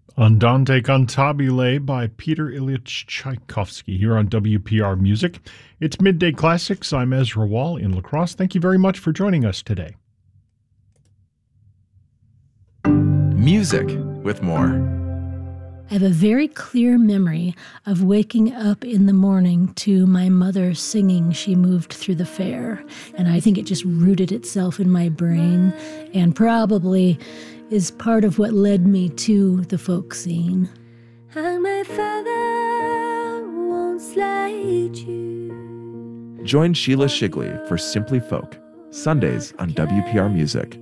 Andante Cantabile by Peter Ilyich Tchaikovsky here on WPR Music. It's Midday Classics. I'm Ezra Wall in La Crosse. Thank you very much for joining us today. Music with more. I have a very clear memory of waking up in the morning to my mother singing She Moved Through the Fair. And I think it just rooted itself in my brain and probably is part of what led me to the folk scene. And my father won't slide you. Join Sheila Shigley for Simply Folk, Sundays on WPR Music.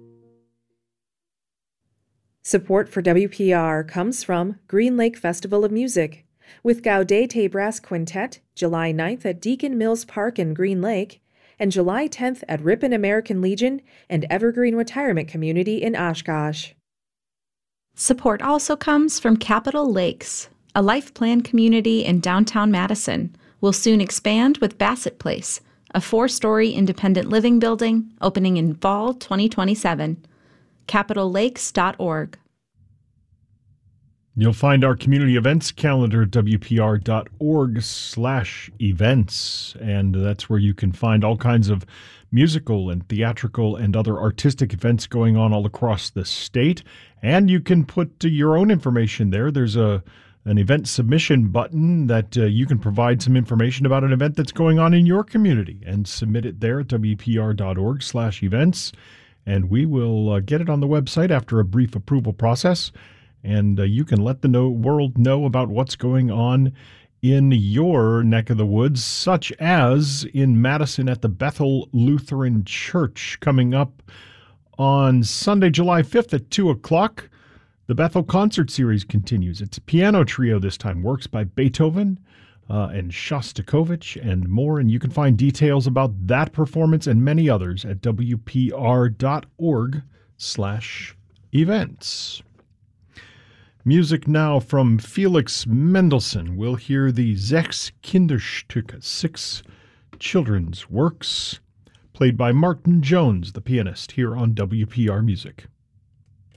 Support for WPR comes from Green Lake Festival of Music, with Gaudete Brass Quintet, July 9th at Deacon Mills Park in Green Lake, and July 10th at Ripon American Legion and Evergreen Retirement Community in Oshkosh. Support also comes from Capitol Lakes, a life plan community in downtown Madison. Will soon expand with Bassett Place, a 4-story independent living building opening in fall 2027. CapitolLakes.org. You'll find our community events calendar at wpr.org/events, and that's where you can find all kinds of musical and theatrical and other artistic events going on all across the state. And you can put your own information there. There's an event submission button that you can provide some information about an event that's going on in your community and submit it there at wpr.org/events. And we will get it on the website after a brief approval process. And you can let the world know about what's going on in your neck of the woods, such as in Madison at the Bethel Lutheran Church coming up on Sunday, July 5th at 2 o'clock. The Bethel Concert Series continues. It's a piano trio this time, works by Beethoven and Shostakovich and more. And you can find details about that performance and many others at wpr.org/events. Music now from Felix Mendelssohn. We'll hear the Sechs Kinderstücke, 6 children's works, played by Martin Jones, the pianist, here on WPR Music.